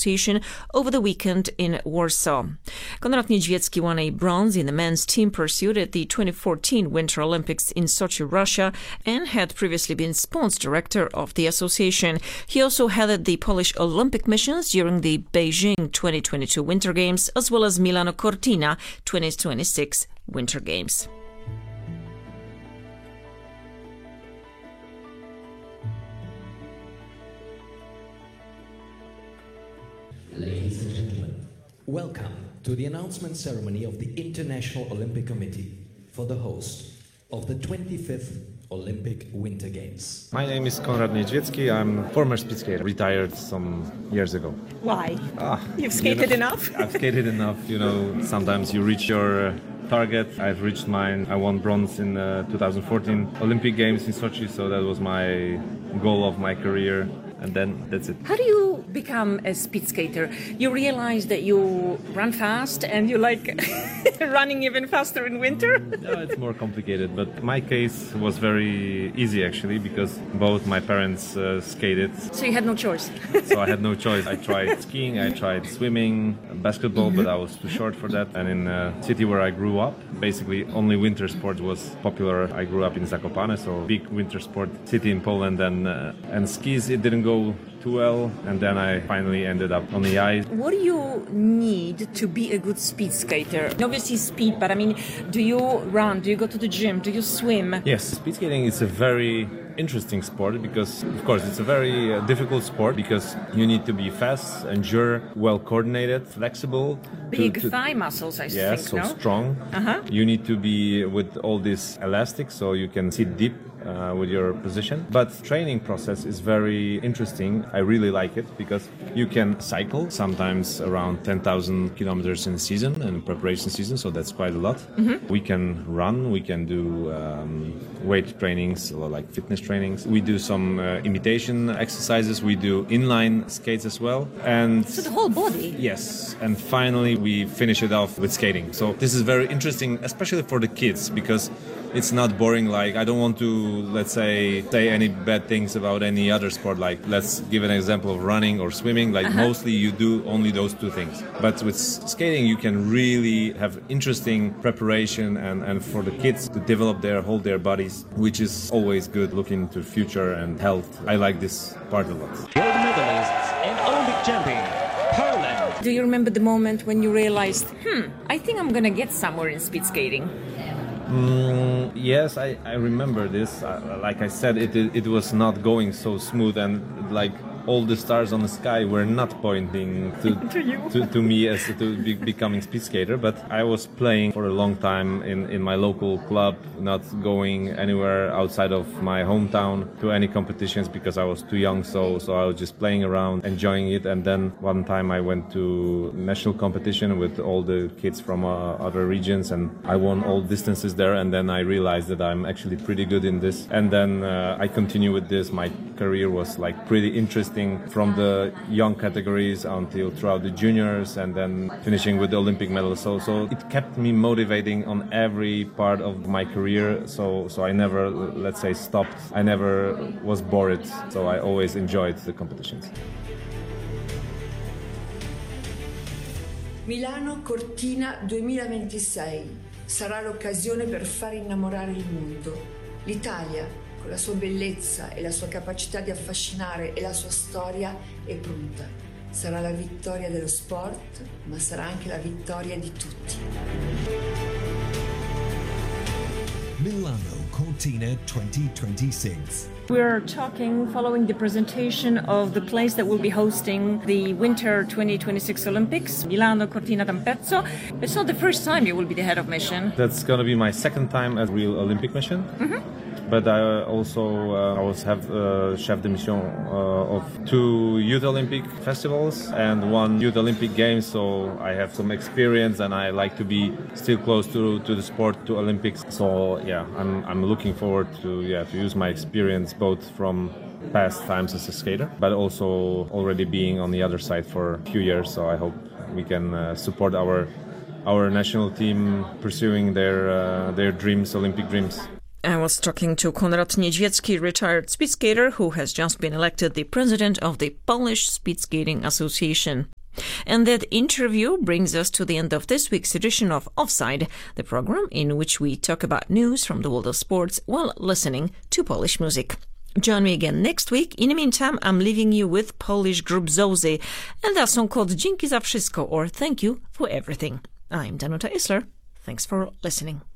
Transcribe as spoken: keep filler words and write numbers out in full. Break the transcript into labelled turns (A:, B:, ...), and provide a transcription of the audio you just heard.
A: Association over the weekend in Warsaw. Konrad Niedźwiecki won a bronze in the men's team pursuit at the twenty fourteen Winter Olympics in Sochi, Russia, and had previously been sports director of the association. He also headed the Polish Olympic missions during the Beijing twenty twenty-two Winter Games, as well as Milano Cortina twenty twenty-six Winter Games.
B: Ladies and gentlemen, welcome to the announcement ceremony of the International Olympic Committee for the host of the twenty-fifth Olympic Winter Games.
C: My name is Konrad Niedźwiecki. I'm former speed skater, retired some years ago.
D: Why?
C: Ah,
D: You've skated
C: you know,
D: enough?
C: I've skated enough. You know, sometimes you reach your uh, target. I've reached mine. I won bronze in uh, two thousand fourteen Olympic Games in Sochi, so that was my goal of my career. And then that's it.
D: How do you become a speed skater? You realize that you run fast and you like running even faster in winter?
C: No, it's more complicated, but my case was very easy actually because both my parents uh, skated.
D: So you had no choice?
C: So I had no choice. I tried skiing, I tried swimming, basketball, mm-hmm. but I was too short for that. And in the city where I grew up, basically only winter sport was popular. I grew up in Zakopane, so big winter sport city in Poland, and uh, and skis, it didn't go too well, and then I finally ended up on the ice.
D: What do you need to be a good speed skater? Obviously speed, but I mean, do you run? Do you go to the gym? Do you swim?
C: Yes, speed skating is a very interesting sport because, of course, it's a very uh, difficult sport because you need to be fast, endure, well coordinated, flexible.
D: Big
C: to, to,
D: thigh muscles, I
C: yeah,
D: think,
C: so
D: no?
C: strong.
D: Uh-huh.
C: You need to be with all this elastic so you can sit deep uh, with your position. But training process is very interesting. I really like it because you can cycle sometimes around ten thousand kilometers in a season, in preparation season, so that's quite a lot. Mm-hmm. We can run, we can do um, weight trainings, like fitness trainings. We do some uh, imitation exercises. We do inline skates as well. And
D: so the whole body?
C: Yes. And finally, we finish it off with skating. So this is very interesting, especially for the kids, because it's not boring. Like, I don't want to, let's say, say any bad things about any other sport. Like, let's give an example of running or swimming. Like, uh-huh. mostly you do only those two things. But with skating, you can really have interesting preparation and, and for the kids to develop their, hold their bodies, which is always good looking to future and health. I like this part a lot.
B: Gold medalists and Olympic champion, Poland.
D: Do you remember the moment when you realized, hmm, I think I'm gonna get somewhere in speed skating?
C: Mm, yes, I, I remember this. Uh, like I said, it, it it was not going so smooth, and like all the stars on the sky were not pointing to
D: to, you.
C: to, to me as to be becoming speed skater. But I was playing for a long time in, in my local club, not going anywhere outside of my hometown to any competitions because I was too young. So so I was just playing around, enjoying it. And then one time I went to national competition with all the kids from uh, other regions, and I won all distances there. And then I realized that I'm actually pretty good in this. And then uh, I continue with this. My career was like pretty interesting. From the young categories until throughout the juniors, and then finishing with the Olympic medal. So, so it kept me motivating on every part of my career. So, so I never, let's say, stopped. I never was bored. So I always enjoyed the competitions.
E: Milano Cortina duemilaventisei sarà l'occasione per far innamorare il mondo. L'Italia, con la sua bellezza e la sua capacità di affascinare e la sua storia, è pronta. Sarà la vittoria dello sport, ma sarà anche la vittoria di tutti.
F: Milano Cortina twenty twenty-six.
D: We're talking following the presentation of the place that will be hosting the Winter twenty twenty-six Olympics, Milano Cortina d'Ampezzo. It's not the first time you will be the head of mission.
C: That's going to be my second time as real Olympic mission. Mm-hmm. But I also uh, I was have uh, chef de mission uh, of two Youth Olympic festivals and one Youth Olympic Games, so I have some experience and I like to be still close to, to the sport, to Olympics. So yeah, I'm I'm looking forward to yeah to use my experience both from past times as a skater, but also already being on the other side for a few years. So I hope we can uh, support our our national team pursuing their uh, their dreams, Olympic dreams.
A: I was talking to Konrad Niedźwiecki, retired speed skater who has just been elected the president of the Polish Speed Skating Association. And that interview brings us to the end of this week's edition of Offside, the program in which we talk about news from the world of sports while listening to Polish music. Join me again next week. In the meantime, I'm leaving you with Polish group Zozy and their song called Dzięki za wszystko, or Thank You for Everything. I'm Danuta Isler. Thanks for listening.